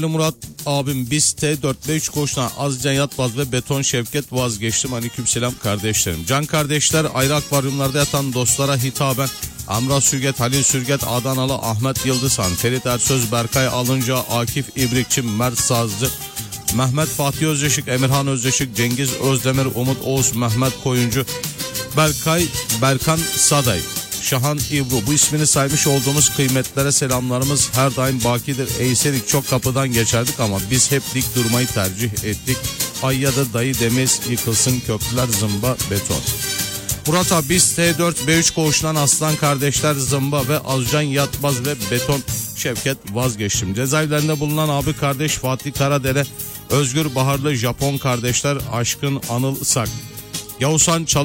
Murat abim, biz T4 ve 3 koğuştan Azcan Yatbaz ve Beton Şevket vazgeçtim. Aleykümselam kardeşlerim. Can kardeşler, ayrı akvaryumlarda yatan dostlara hitaben Amra Sürget, Halil Sürget, Adanalı Ahmet Yıldızhan, Ferit Ersöz, Berkay Alınca, Akif İbrikçi, Mert Sazcı, Mehmet Fatih Özdeşik, Emirhan Özdeşik, Cengiz Özdemir, Umut Oğuz, Mehmet Koyuncu, Berkan Saday, Şahan İbru. Bu ismini saymış olduğumuz kıymetlere selamlarımız her daim bakidir. Eğserik çok kapıdan geçerdik ama biz hep dik durmayı tercih ettik. Ay ya da dayı demez, yıkılsın köprüler, zımba beton. Murat abi, biz T4 B3 koğuşundan Aslan kardeşler Zımba ve Azcan Yatbaz ve Beton Şevket vazgeçtim. Cezaevlerinde bulunan abi kardeş Fatih Karadere, Özgür Baharlı, Japon kardeşler Aşkın Anıl Isak, Yavuzhan